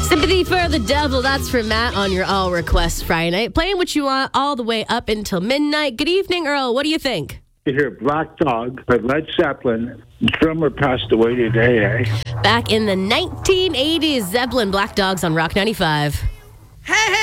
Sympathy for the Devil, that's for Matt on your All Request Friday night. Playing what you want all the way up until midnight. Good evening, Earl. What do you think? You hear Black Dog by Led Zeppelin. The drummer passed away today, Back in the 1980s, Zeppelin, Black Dogs on Rock 95.